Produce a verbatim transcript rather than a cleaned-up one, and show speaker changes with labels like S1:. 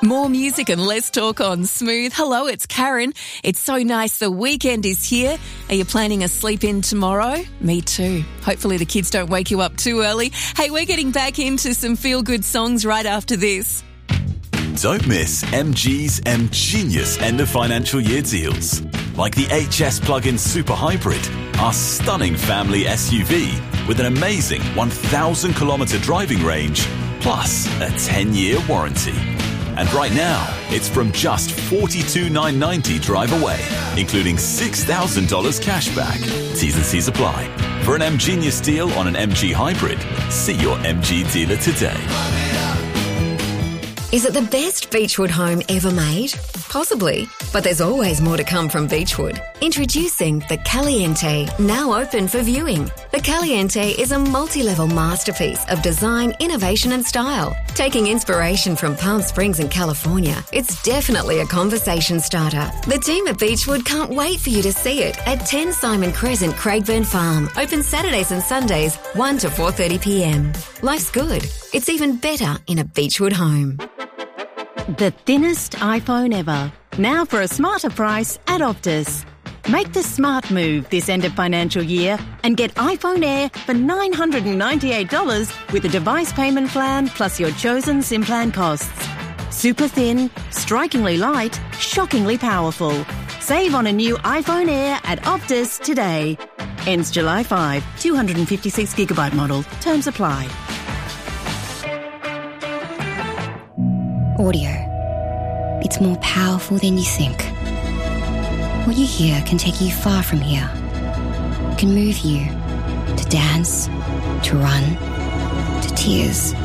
S1: More music and less talk on Smooth. Hello, it's Karen. It's so nice the weekend is here. Are you planning a sleep in tomorrow? Me too. Hopefully the kids don't wake you up too early. Hey, we're getting back into some feel-good songs right after this.
S2: Don't miss M G's M Genius end of financial year deals. Like the H S Plug-in Super Hybrid, our stunning family S U V with an amazing one thousand kilometre driving range, plus a ten-year warranty. And right now, it's from just forty-two thousand nine hundred ninety dollars drive away, including six thousand dollars cash back. T's and C's apply. For an M Genius deal on an M G Hybrid, see your M G dealer today.
S3: Is it the best Beechwood home ever made? Possibly, but there's always more to come from Beechwood. Introducing the Caliente, now open for viewing. The Caliente is a multi-level masterpiece of design, innovation and style. Taking inspiration from Palm Springs in California, it's definitely a conversation starter. The team at Beechwood can't wait for you to see it at ten Simon Crescent, Craigburn Farm. Open Saturdays and Sundays, one to four thirty p m. Life's good. It's even better in a Beechwood home.
S4: The thinnest iPhone ever. Now for a smarter price at Optus. Make the smart move this end of financial year and get iPhone Air for nine hundred ninety-eight dollars with a device payment plan plus your chosen SIM plan costs. Super thin, strikingly light, shockingly powerful. Save on a new iPhone Air at Optus today. Ends July fifth. two hundred fifty-six gigabyte model. Terms apply.
S5: Audio. It's more powerful than you think. What you hear can take you far from here. It can move you to dance, to run, to tears.